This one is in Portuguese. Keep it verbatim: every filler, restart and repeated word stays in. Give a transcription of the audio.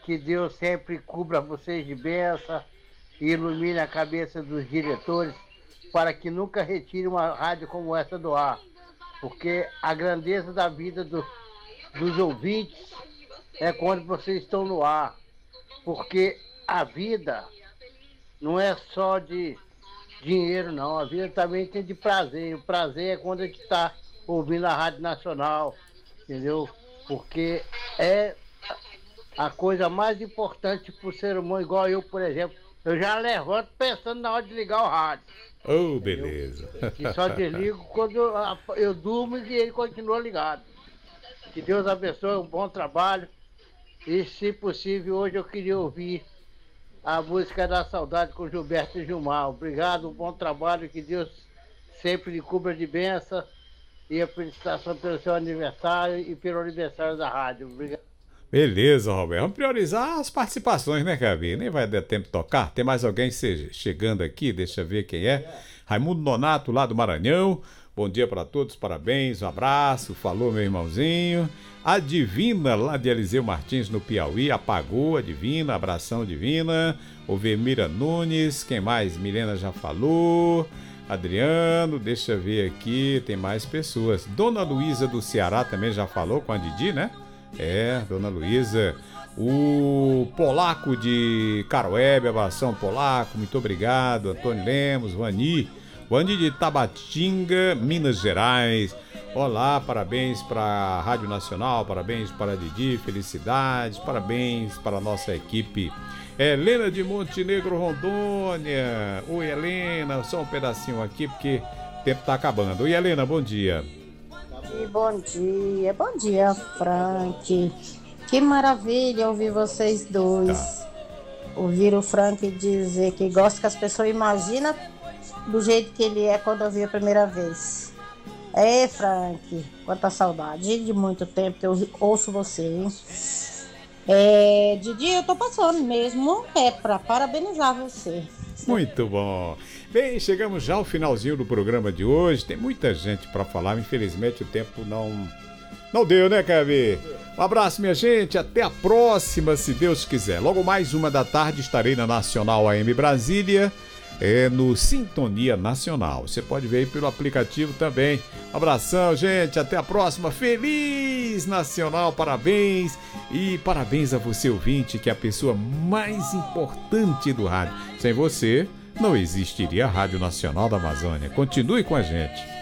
que Deus sempre cubra vocês de bênção e ilumine a cabeça dos diretores para que nunca retire uma rádio como essa do ar. Porque a grandeza da vida do, dos ouvintes é quando vocês estão no ar. Porque a vida não é só de dinheiro, não. A vida também tem de prazer. O prazer é quando a gente está ouvindo a Rádio Nacional, entendeu? Porque é a coisa mais importante para o ser humano, igual eu, por exemplo. Eu já levanto pensando na hora de ligar o rádio. Oh, beleza. E só desligo quando eu, eu durmo e ele continua ligado. Que Deus abençoe, um bom trabalho. E, se possível, hoje eu queria ouvir a música da saudade com Gilberto e Gilmar. Obrigado, um bom trabalho, que Deus sempre lhe cubra de bênção. E a felicitação pelo seu aniversário e pelo aniversário da rádio. Obrigado. Beleza, Roberto. Vamos priorizar as participações, né, Gabi? Nem vai dar tempo de tocar. Tem mais alguém chegando aqui? Deixa eu ver quem é. Raimundo Nonato, lá do Maranhão. Bom dia para todos, parabéns, um abraço. Falou, meu irmãozinho. A Divina, lá de Eliseu Martins, no Piauí, apagou a Divina. Abração, Divina. O Vermira Nunes, quem mais? Milena já falou. Adriano, deixa eu ver aqui, tem mais pessoas. Dona Luísa do Ceará também já falou com a Didi, né? É, Dona Luísa. O Polaco de Caroebe, abração Polaco, muito obrigado. Antônio Lemos, Vani. Vani de Tabatinga, Minas Gerais. Olá, parabéns para a Rádio Nacional, parabéns para a Didi, felicidades, parabéns para a nossa equipe. Helena de Montenegro, Rondônia. Oi, Helena, só um pedacinho aqui porque o tempo está acabando. Oi, Helena, bom dia. E bom dia, bom dia, Frank. Que maravilha ouvir vocês dois. Tá. Ouvir o Frank dizer que gosta que as pessoas imaginam do jeito que ele é quando eu vi a primeira vez. É, Frank, quanta saudade de muito tempo que eu ouço você, hein? É, Didi, eu tô passando mesmo, é pra parabenizar você. Muito bom. Bem, chegamos já ao finalzinho do programa de hoje. Tem muita gente para falar, infelizmente o tempo não não deu, né, Gabi? Um abraço, minha gente, até a próxima, se Deus quiser. Logo mais uma da tarde estarei na Nacional A M Brasília, é no Sintonia Nacional. Você pode ver aí pelo aplicativo também. Um abração, gente, até a próxima. Feliz Nacional, parabéns. E parabéns a você, ouvinte, que é a pessoa mais importante do rádio. Sem você, não existiria a Rádio Nacional da Amazônia. Continue com a gente.